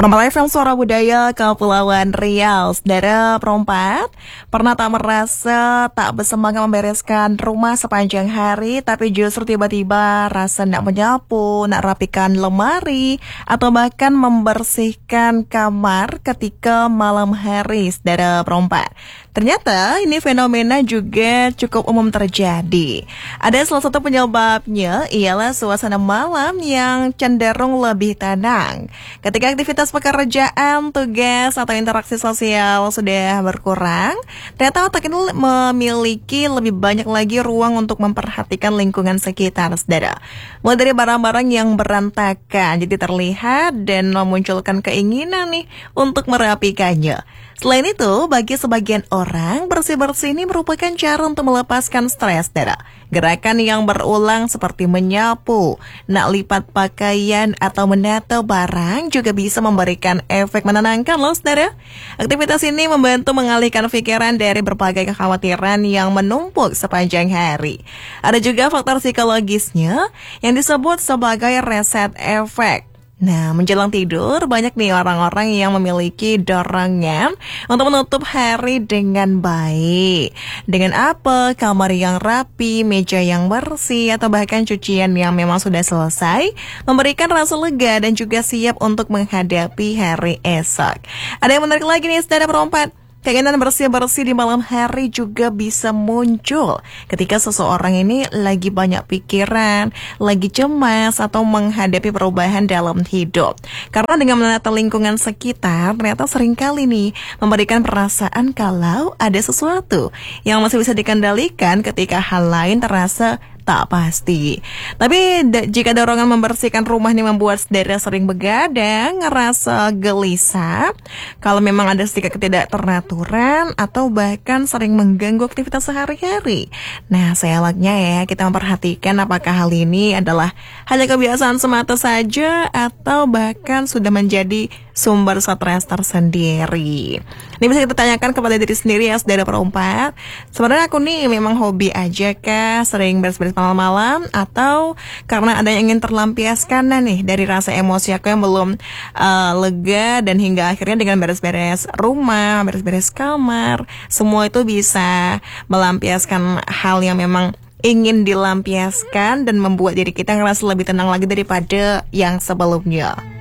Perempat FM Suara Budaya Kepulauan Riau. Saudara perempat, pernah tak merasa tak bersemangat membereskan rumah sepanjang hari, tapi justru tiba-tiba rasa nak menyapu, nak rapikan lemari, atau bahkan membersihkan kamar ketika malam hari, saudara perempat. Ternyata ini fenomena juga cukup umum terjadi. Ada salah satu penyebabnya ialah suasana malam yang cenderung lebih tenang. Ketika aktivitas pekerjaan, tugas, atau interaksi sosial sudah berkurang, ternyata otak ini memiliki lebih banyak lagi ruang untuk memperhatikan lingkungan sekitar, saudara. Mulai dari barang-barang yang berantakan jadi terlihat dan memunculkan keinginan nih untuk merapikannya. Selain itu, bagi sebagian orang, bersih-bersih ini merupakan cara untuk melepaskan stres, saudara. Gerakan yang berulang seperti menyapu, nak lipat pakaian, atau menata barang juga bisa memberikan efek menenangkan loh, saudara. Aktivitas ini membantu mengalihkan pikiran dari berbagai kekhawatiran yang menumpuk sepanjang hari. Ada juga faktor psikologisnya yang disebut sebagai reset effect. Nah, menjelang tidur, banyak nih orang-orang yang memiliki dorongan untuk menutup hari dengan baik. Dengan apa? Kamar yang rapi, meja yang bersih, atau bahkan cucian yang memang sudah selesai, memberikan rasa lega dan juga siap untuk menghadapi hari esok. Ada yang menarik lagi nih, saudara perempat. Keinginan bersih-bersih di malam hari juga bisa muncul ketika seseorang ini lagi banyak pikiran, lagi cemas, atau menghadapi perubahan dalam hidup. Karena dengan menata lingkungan sekitar, ternyata seringkali nih memberikan perasaan kalau ada sesuatu yang masih bisa dikendalikan ketika hal lain terasa tak pasti. Tapi jika dorongan membersihkan rumah ini membuat saudara sering begadang, ngerasa gelisah, kalau memang ada sedikit ketidakteraturan, atau bahkan sering mengganggu aktivitas sehari-hari. Nah, seelaknya ya kita memperhatikan apakah hal ini adalah hanya kebiasaan semata saja atau bahkan sudah menjadi sumber stres tersendiri. Ini bisa kita tanyakan kepada diri sendiri ya, saudara perempat. Sebenarnya aku nih memang hobi aja kah sering beres-beres malam-malam, atau karena ada yang ingin terlampiaskan nih dari rasa emosi aku yang belum lega, dan hingga akhirnya dengan beres-beres rumah, beres-beres kamar, semua itu bisa melampiaskan hal yang memang ingin dilampiaskan dan membuat diri kita ngerasa lebih tenang lagi daripada yang sebelumnya.